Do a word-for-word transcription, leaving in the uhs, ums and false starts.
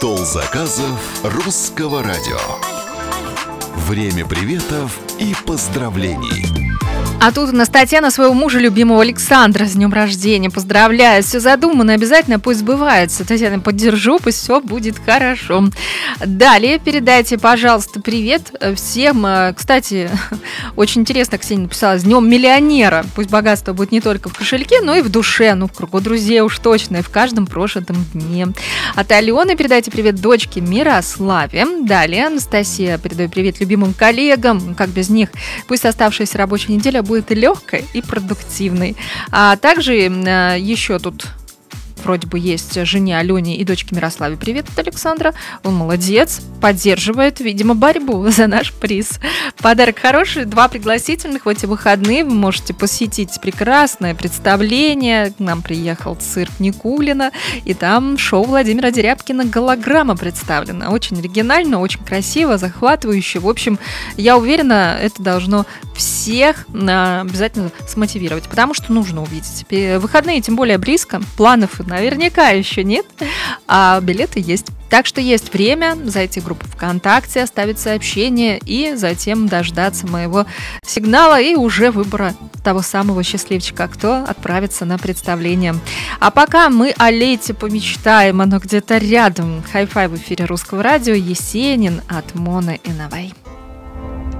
Стол заказов Русского радио. Время приветов и поздравлений. А тут у нас Татьяна своего мужа, любимого Александра, с днем рождения поздравляет. Все задумано, обязательно пусть сбывается. Татьяна, поддержу, пусть все будет хорошо. Далее передайте, пожалуйста, привет всем. Кстати, очень интересно, Ксения написала, с днем миллионера. Пусть богатство будет не только в кошельке, но и в душе, ну, в кругу друзей уж точно, и в каждом прожитом дне. От Алены передайте привет дочке Мирославе. Далее Анастасия передает привет любимым коллегам, как без них. Пусть оставшаяся рабочая неделя будет легкой и продуктивной. А также э, еще тут вроде бы есть жене Алене и дочке Мирославе. Привет от Александра. Он молодец, поддерживает, видимо, борьбу за наш приз. Подарок хороший, два пригласительных в эти выходные. Вы можете посетить прекрасное представление. К нам приехал цирк Никулина, и там шоу Владимира Дерябкина «Голограмма» представлена. Очень оригинально, очень красиво, захватывающе. В общем, я уверена, это должно всех обязательно смотивировать, потому что нужно увидеть. Выходные тем более близко, планов наверняка еще нет, а билеты есть. Так что есть время зайти в группу ВКонтакте, оставить сообщение и затем дождаться моего сигнала и уже выбора того самого счастливчика, кто отправится на представление. А пока мы о лете помечтаем, оно где-то рядом. Хай-фай в эфире Русского радио. Есенин от Моны Иновой.